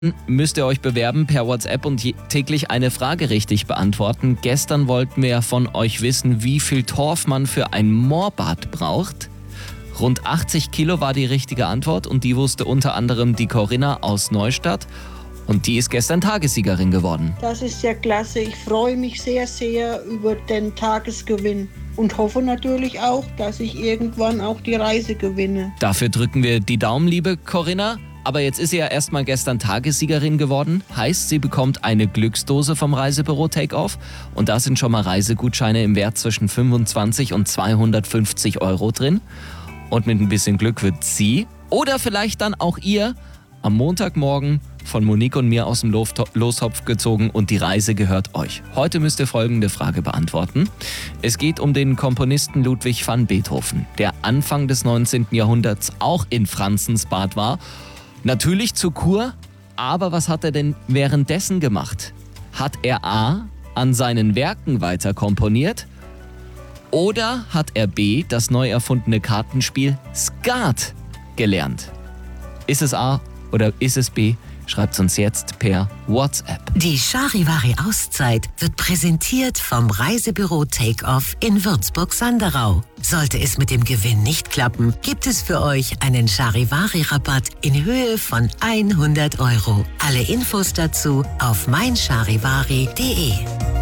müsst ihr euch bewerben per WhatsApp und täglich eine Frage richtig beantworten. Gestern wollten wir ja von euch wissen, wie viel Torf man für ein Moorbad braucht. Rund 80 Kilo war die richtige Antwort und die wusste unter anderem die Corinna aus Neustadt. Und die ist gestern Tagessiegerin geworden. Das ist ja klasse. Ich freue mich sehr, sehr über den Tagesgewinn und hoffe natürlich auch, dass ich irgendwann auch die Reise gewinne. Dafür drücken wir die Daumen, liebe Corinna. Aber jetzt ist sie ja erstmal gestern Tagessiegerin geworden. Heißt, sie bekommt eine Glücksdose vom Reisebüro Take-Off. Und da sind schon mal Reisegutscheine im Wert zwischen 25 und 250 Euro drin. Und mit ein bisschen Glück wird sie oder vielleicht dann auch ihr am Montagmorgen von Monique und mir aus dem Lostopf gezogen und die Reise gehört euch. Heute müsst ihr folgende Frage beantworten. Es geht um den Komponisten Ludwig van Beethoven, der Anfang des 19. Jahrhunderts auch in Franzensbad war. Natürlich zur Kur, aber was hat er denn währenddessen gemacht? Hat er A. an seinen Werken weiter komponiert oder hat er B. das neu erfundene Kartenspiel Skat gelernt? Ist es A oder ist es B? Schreibt uns jetzt per WhatsApp. Die Charivari-Auszeit wird präsentiert vom Reisebüro Take-Off in Würzburg-Sanderau. Sollte es mit dem Gewinn nicht klappen, gibt es für euch einen Charivari-Rabatt in Höhe von 100 Euro. Alle Infos dazu auf meincharivari.de.